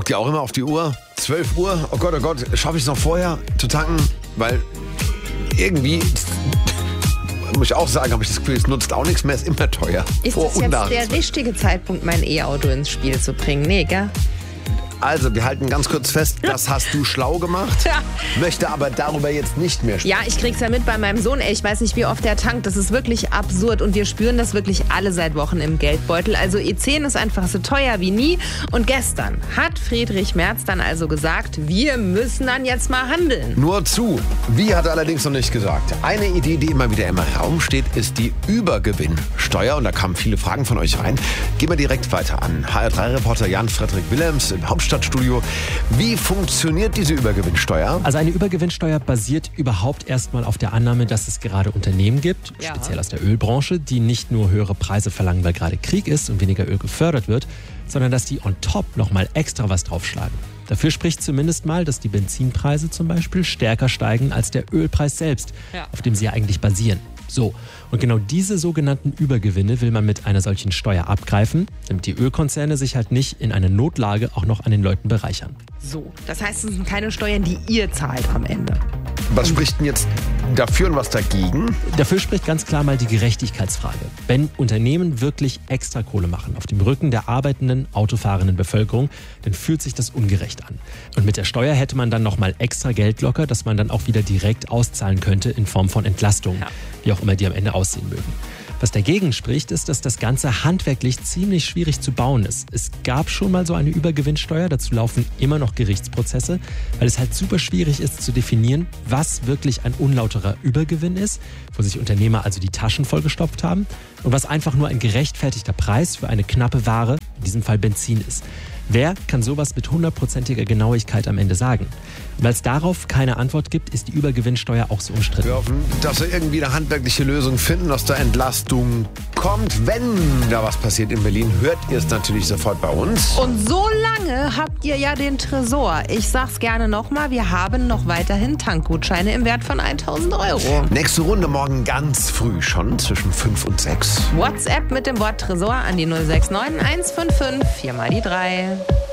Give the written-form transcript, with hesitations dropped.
Guckt ihr auch immer auf die Uhr? 12 Uhr? Oh Gott, schaffe ich es noch vorher zu tanken? Weil irgendwie, muss ich auch sagen, habe ich das Gefühl, es nutzt auch nichts mehr, ist immer teuer. Ist das jetzt der richtige Zeitpunkt, mein E-Auto ins Spiel zu bringen? Nee, gell? Also, wir halten ganz kurz fest, das hast du schlau gemacht, möchte aber darüber jetzt nicht mehr sprechen. Ja, ich krieg's ja mit bei meinem Sohn. Ich weiß nicht, wie oft der tankt. Das ist wirklich absurd und wir spüren das wirklich alle seit Wochen im Geldbeutel. Also E10 ist einfach so teuer wie nie. Und gestern hat Friedrich Merz dann also gesagt, wir müssen dann jetzt mal handeln. Nur zu. Wie hat er allerdings noch nicht gesagt. Eine Idee, die immer wieder im Raum steht, ist die Übergewinnsteuer. Und da kamen viele Fragen von euch rein. Gehen wir direkt weiter an. HR3-Reporter Jan-Frederik Willems im Hauptstadtstudio. Wie funktioniert diese Übergewinnsteuer? Also eine Übergewinnsteuer basiert überhaupt erstmal auf der Annahme, dass es gerade Unternehmen gibt, speziell aus der Ölbranche, die nicht nur höhere Preise verlangen, weil gerade Krieg ist und weniger Öl gefördert wird, sondern dass die on top nochmal extra was draufschlagen. Dafür spricht zumindest mal, dass die Benzinpreise zum Beispiel stärker steigen als der Ölpreis selbst, auf dem sie ja eigentlich basieren. So, und genau diese sogenannten Übergewinne will man mit einer solchen Steuer abgreifen, damit die Ölkonzerne sich halt nicht in einer Notlage auch noch an den Leuten bereichern. So, das heißt, es sind keine Steuern, die ihr zahlt am Ende. Was spricht denn jetzt dafür und was dagegen? Dafür spricht ganz klar mal die Gerechtigkeitsfrage. Wenn Unternehmen wirklich extra Kohle machen auf dem Rücken der arbeitenden, autofahrenden Bevölkerung, dann fühlt sich das ungerecht an. Und mit der Steuer hätte man dann nochmal extra Geld locker, das man dann auch wieder direkt auszahlen könnte in Form von Entlastungen, wie auch immer die am Ende aussehen mögen. Was dagegen spricht, ist, dass das Ganze handwerklich ziemlich schwierig zu bauen ist. Es gab schon mal so eine Übergewinnsteuer, dazu laufen immer noch Gerichtsprozesse, weil es halt super schwierig ist zu definieren, was wirklich ein unlauterer Übergewinn ist, wo sich Unternehmer also die Taschen vollgestopft haben, und was einfach nur ein gerechtfertigter Preis für eine knappe Ware, in diesem Fall Benzin, ist. Wer kann sowas mit 100%iger Genauigkeit am Ende sagen? Und weil es darauf keine Antwort gibt, ist die Übergewinnsteuer auch so umstritten. Wir hoffen, dass wir irgendwie eine handwerkliche Lösung finden, dass da Entlastung kommt. Wenn da was passiert in Berlin, hört ihr es natürlich sofort bei uns. Und so lange habt ihr ja den Tresor. Ich sag's gerne nochmal, wir haben noch weiterhin Tankgutscheine im Wert von 1.000 Euro. Nächste Runde morgen ganz früh schon, zwischen 5 und 6. WhatsApp mit dem Wort Tresor an die 069 155 4 mal die 3.